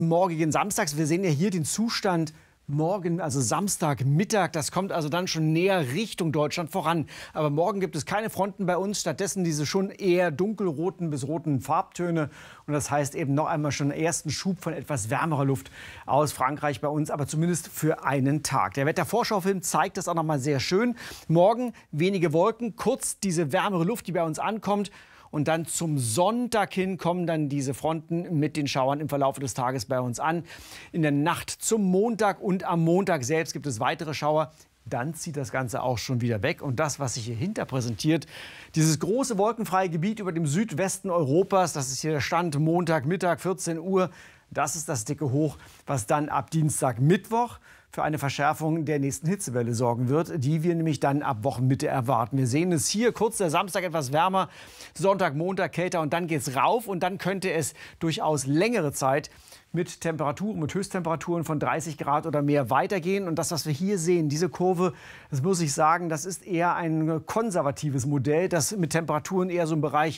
Morgigen Samstags. Wir sehen ja hier den Zustand morgen, also Samstagmittag. Das kommt also dann schon näher Richtung Deutschland voran. Aber morgen gibt es keine Fronten bei uns. Stattdessen diese schon eher dunkelroten bis roten Farbtöne. Und das heißt eben noch einmal schon einen ersten Schub von etwas wärmerer Luft aus Frankreich bei uns. Aber zumindest für einen Tag. Der Wettervorschaufilm zeigt das auch noch mal sehr schön. Morgen wenige Wolken, kurz diese wärmere Luft, die bei uns ankommt. Und dann zum Sonntag hin kommen dann diese Fronten mit den Schauern im Verlauf des Tages bei uns an. In der Nacht zum Montag und am Montag selbst gibt es weitere Schauer. Dann zieht das Ganze auch schon wieder weg. Und das, was sich hier hinter präsentiert, dieses große wolkenfreie Gebiet über dem Südwesten Europas, das ist hier der Stand Montagmittag, 14 Uhr. Das ist das dicke Hoch, was dann ab Dienstag, Mittwoch für eine Verschärfung der nächsten Hitzewelle sorgen wird, die wir nämlich dann ab Wochenmitte erwarten. Wir sehen es hier, kurz der Samstag etwas wärmer, Sonntag, Montag kälter und dann geht es rauf und dann könnte es durchaus längere Zeit mit Temperaturen, mit Höchsttemperaturen von 30 Grad oder mehr weitergehen. Und das, was wir hier sehen, diese Kurve, das muss ich sagen, das ist eher ein konservatives Modell, das mit Temperaturen eher so im Bereich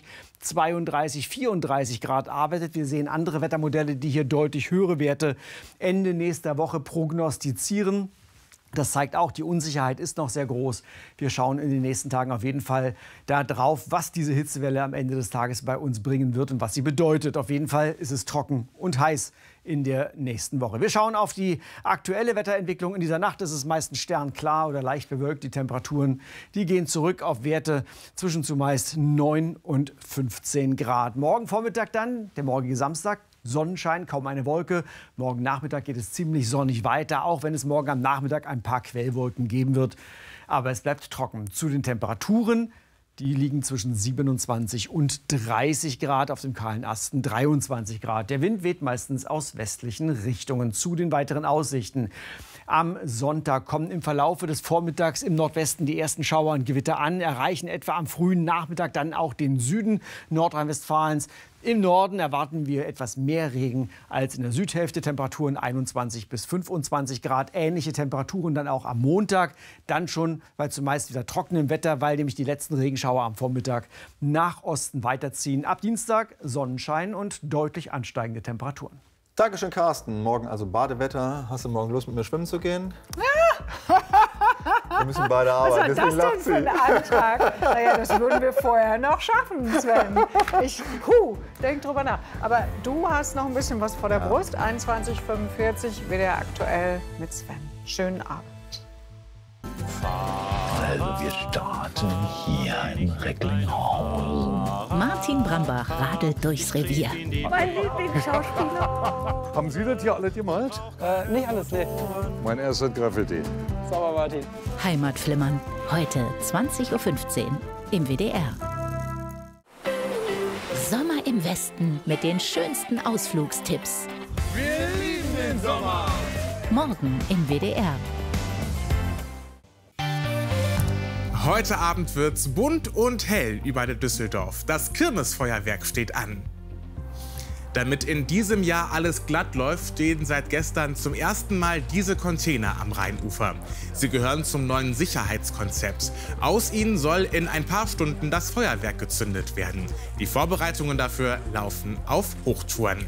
32, 34 Grad arbeitet. Wir sehen andere Wettermodelle, die hier deutlich höhere Werte Ende nächster Woche prognostizieren. Das zeigt auch, die Unsicherheit ist noch sehr groß. Wir schauen in den nächsten Tagen auf jeden Fall darauf, was diese Hitzewelle am Ende des Tages bei uns bringen wird und was sie bedeutet. Auf jeden Fall ist es trocken und heiß in der nächsten Woche. Wir schauen auf die aktuelle Wetterentwicklung. In dieser Nacht ist es meistens sternklar oder leicht bewölkt. Die Temperaturen, die gehen zurück auf Werte zwischen zumeist 9 und 15 Grad. Morgen Vormittag dann, der morgige Samstag, Sonnenschein, kaum eine Wolke. Morgen Nachmittag geht es ziemlich sonnig weiter, auch wenn es morgen am Nachmittag ein paar Quellwolken geben wird. Aber es bleibt trocken. Zu den Temperaturen, die liegen zwischen 27 und 30 Grad, auf dem kahlen Asten 23 Grad. Der Wind weht meistens aus westlichen Richtungen. Zu den weiteren Aussichten. Am Sonntag kommen im Verlaufe des Vormittags im Nordwesten die ersten Schauer und Gewitter an, erreichen etwa am frühen Nachmittag dann auch den Süden Nordrhein-Westfalens. Im Norden erwarten wir etwas mehr Regen als in der Südhälfte. Temperaturen 21 bis 25 Grad. Ähnliche Temperaturen dann auch am Montag. Dann schon bei zumeist wieder trockenem Wetter, weil nämlich die letzten Regenschauer am Vormittag nach Osten weiterziehen. Ab Dienstag Sonnenschein und deutlich ansteigende Temperaturen. Dankeschön, Carsten. Morgen also Badewetter. Hast du morgen Lust, mit mir schwimmen zu gehen? Wir müssen beide arbeiten. Was war das denn für ein Antrag? Naja, das würden wir vorher noch schaffen, Sven. Denk drüber nach. Aber du hast noch ein bisschen was vor der Brust. 21:45 wieder aktuell mit Sven. Schönen Abend. Also wir starten hier in Recklinghausen. Martin Brambach radelt durchs Revier. Mein Lieblingsschauspieler. Haben Sie das hier alles gemalt? Nicht alles, nee. Mein erster Graffiti. Sauber, Martin. Heimatflimmern, heute 20:15 Uhr im WDR. Sommer im Westen mit den schönsten Ausflugstipps. Wir lieben den Sommer! Morgen im WDR. Heute Abend wird's bunt und hell über Düsseldorf. Das Kirmesfeuerwerk steht an. Damit in diesem Jahr alles glatt läuft, stehen seit gestern zum ersten Mal diese Container am Rheinufer. Sie gehören zum neuen Sicherheitskonzept. Aus ihnen soll in ein paar Stunden das Feuerwerk gezündet werden. Die Vorbereitungen dafür laufen auf Hochtouren.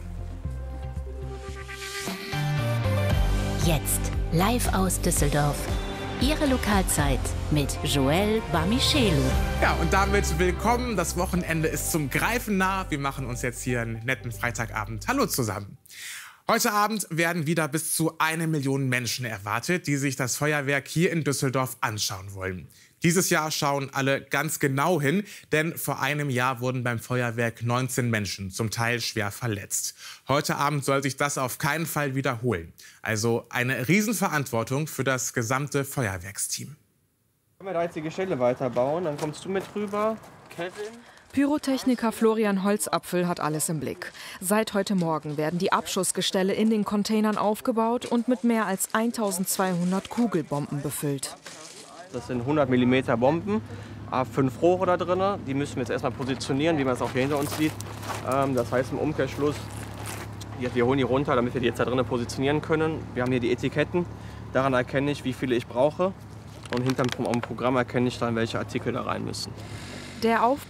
Jetzt live aus Düsseldorf. Ihre Lokalzeit mit Joël Bamichelu. Ja, und damit willkommen. Das Wochenende ist zum Greifen nah. Wir machen uns jetzt hier einen netten Freitagabend. Hallo zusammen. Heute Abend werden wieder bis zu 1 Million Menschen erwartet, die sich das Feuerwerk hier in Düsseldorf anschauen wollen. Dieses Jahr schauen alle ganz genau hin, denn vor einem Jahr wurden beim Feuerwerk 19 Menschen, zum Teil schwer verletzt. Heute Abend soll sich das auf keinen Fall wiederholen. Also eine Riesenverantwortung für das gesamte Feuerwerksteam. Können wir da jetzt die Gestelle weiterbauen? Dann kommst du mit rüber, Kevin. Pyrotechniker Florian Holzapfel hat alles im Blick. Seit heute Morgen werden die Abschussgestelle in den Containern aufgebaut und mit mehr als 1200 Kugelbomben befüllt. Das sind 100 mm Bomben, 5 Rohre da drin. Die müssen wir jetzt erstmal positionieren, wie man es auch hier hinter uns sieht. Das heißt im Umkehrschluss, wir holen die runter, damit wir die jetzt da drin positionieren können. Wir haben hier die Etiketten. Daran erkenne ich, wie viele ich brauche. Und hinterm Programm erkenne ich dann, welche Artikel da rein müssen. Der Aufbau